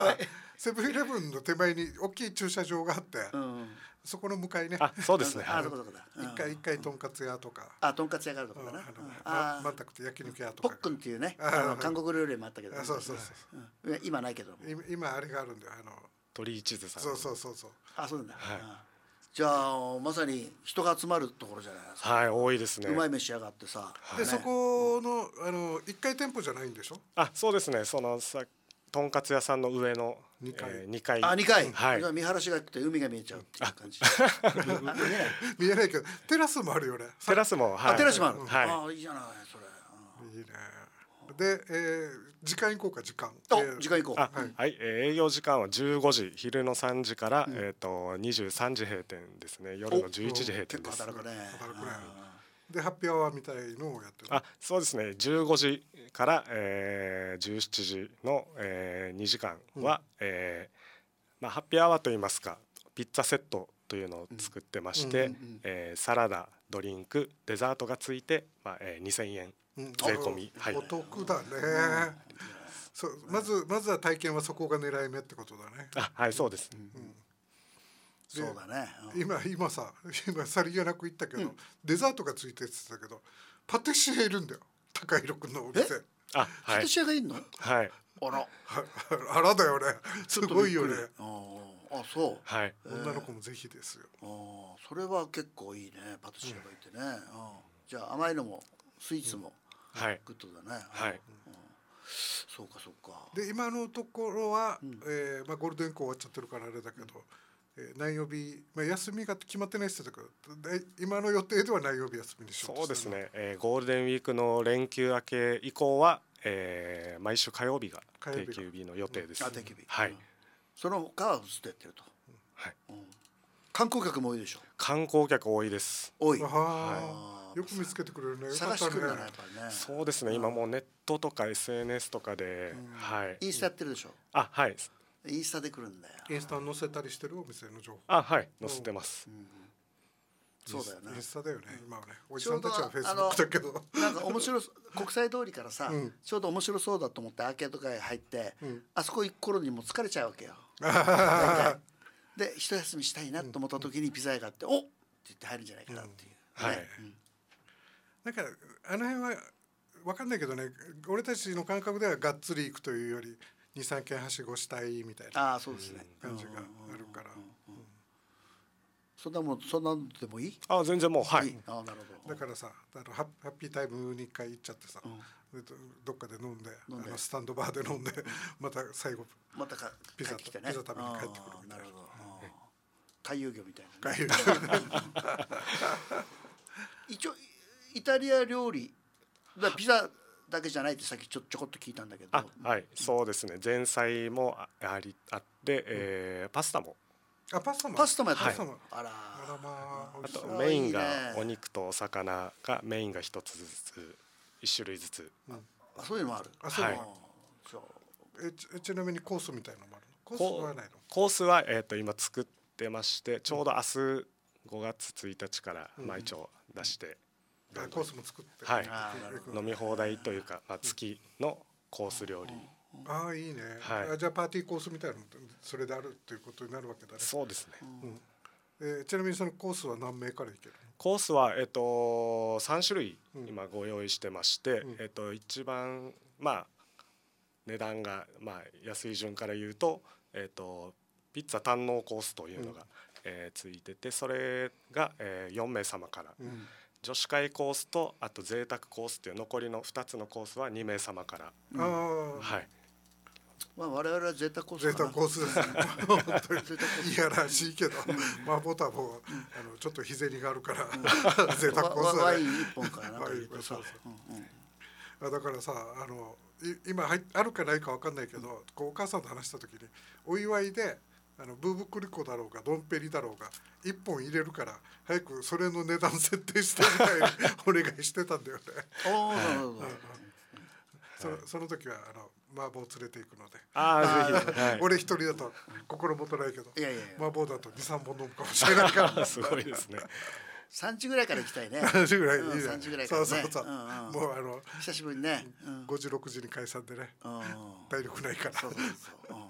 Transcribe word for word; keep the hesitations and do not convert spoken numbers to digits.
セブンイレブンの手前に大きい駐車場があって、うん、そこの向かいね。 あ、そうですね。 あ、そこそこだ。一回一回とんかつ屋とか。 あ、とんかつ屋があるとかな。 あ、まったくて焼肉屋とか。 ポックンっていうね、あの韓国料理もあったけど。 そうそうそう。 今ないけど。 今あれがあるんだよ。あの鳥一途さん。 そうそうそうそう。 あ、そうなんだ。じゃあまさに人が集まるところじゃないですか。 はい、多いですね。 うまい飯屋があってさ。 でそこのあの一階店舗じゃないんでしょ。 あ、そうですね。そのさ。とんかつ屋さんの上のにかい、 えー、にかい。 あ、にかい。 はい。 見晴らしが良くて海が見えちゃうっていう感じ。 見えないけどテラスもあるよね。 テラスも、 はい、あ、テラスもある。 はい。 あ、いいじゃないそれ。 いいね。で、えー、時間行こうか時間。 あ、えー、時間行こう。 あ、はい、はい、えー、営業時間はじゅうごじ、昼のさんじから、うん、えっ、ー、とにじゅうさんじ閉店ですね。夜のじゅういちじ閉店です。 働くね。 働くね。でハッピーアワーみたいのをやってる。 あ、そうですね。じゅうごじから、えー、じゅうしちじの、えー、にじかんは、うん、えーまあ、ハッピーアワーといいますかピッツァセットというのを作ってまして、うんうんうん、えー、サラダ、ドリンク、デザートがついて、まあえー、にせんえん、うん、税込み、はい、 お得だね、うん、そまずまずは体験はそこが狙い目ってことだね。 あ、はい、そうです、うんうん、 そうだね、 うん、今今さ今さりげなく言ったけど、うん、デザートがついてって言ってたけどパティシエいるんだよ高弘君のお店。 あ、はい、 パティシエがいるの。 はい、 あらあらだよね。すごいよね。 ああ、そう、 はい、 女の子もぜひですよ。 あ、それは結構いいね、パティシエがいてね、うん、じゃあ甘いのもスイーツも、うん、グッドだね。 はい、うん、 そうかそうか。 で今のところは、うん、えーまあ、ゴールデンウィーク終わっちゃってるからあれだけど、うん、えー、何曜日、まあ、休みが決まってないって言ってたけど今の予定では何曜日休みにしようとしてる。 そうですね、えー、ゴールデンウィークの連休明け以降は、えー、毎週火曜日が定休日の予定です。 あ、定休日、 はい、 その他はずっとやってると、 はい、 うん、観光客も多いでしょ。 観光客多いです。 多い、 はい、よく見つけてくれるね。 探してくるんだね、やっぱりね。 そうですね、今もうネットとか エスエヌエス とかで、うん、はい、 インスタやってるでしょ。 あ、はい、 インスタで来るんだよ。 インスタ載せたりしてるお店の情報。 あ、はい、載せてます、うん、 そうだよね。 インスタだよね、今はね。おじさんたちはフェイスブックだけどなんか面白い国際通りからさ、うん、ちょうど面白そうだと思ってアーケード街入って、うん、あそこ行く頃にもう疲れちゃうわけよで一休みしたいなと思った時にピザ屋があって、うん、おっって言って入るんじゃないかなっていう、 うん、はい、 うん、 なんかあの辺は分かんないけどね、俺たちの感覚ではがっつり行くというよりにさんけんはしごしたいみたいな感じがあるから、そんなもんそんなんでもいい？ あ、全然もう、はい。 いい。あ、なるほど。 だからさ、あのハッピータイムにいっかい行っちゃってさ、うん、どっかで飲んで、飲んであのスタンドバーで飲んで、うん、また最後またかピザ、ね、ピザ食べに帰ってくるみたいな。 なるほど。回遊魚みたいな、ね。 回遊魚。 一応イタリア料理だ、ピザだけじゃないってさっきちょちょこっと聞いたんだけど。 あ、はい、そうですね。前菜もありあって、うん、えー、パスタも。 あ、パスタも。 パスタもやってる。 はい、 あら。 あらまあ。 あとメインがお肉とお魚がメインが一つずつ一種類ずつ。 うん、あ、そういうのもある。 あ、そう。 はい、 えち、ちなみにコースみたいなのもあるの？コースはないの？ コースはえっと今作ってまして、ちょうど明日ごがつついたちからまあ一応出して。 うん、コースも作って。 はい。飲み放題というか、まあ月のコース料理。 ああ、いいね。はい、じゃあパーティーコースみたいなのそれであるということになるわけだね。 そうですね。 うん、えー、ちなみにそのコースは何名からいけるの？ コースはえっと三種類今ご用意してまして、うん、えっと一番まあ値段がまあ安い順から言うと、えっとピッツァ堪能コースというのが、うん、えー、ついてて、それが、えー、よんめいさまから。うん、女子会コースとあと贅沢コースっていう残りのふたつのコースはにめいさまから。 うん、 はい。 まあ我々は贅沢コース贅沢コースですね。本当にいやらしいけど、まあボタもあのちょっと日銭があるから贅沢コースはワイン一本からなんか言うとさ、 だからさ、あの今あるかないか分かんないけど、こうお母さんと話した時にお祝いであのブーブクリコだろうがドンペリだろうが一本入れるから早くそれの値段設定してみたいにお願いしてたんだよね。 おお、なるほど。 そのその時はあの麻婆連れて行くので、 ああぜひ、はい、 俺一人だと心もとないけど、 いやいやいや麻婆だとにさんぼん飲むかもしれないからすごいですね。 さんじぐらいから行きたいね。 さんじぐらいいいね。 さんじぐらいからね。 そうそうそう。 うんうん、 もうあの久しぶりにね。 ごじろくじに解散でね。体力ないから。 そうそうそう。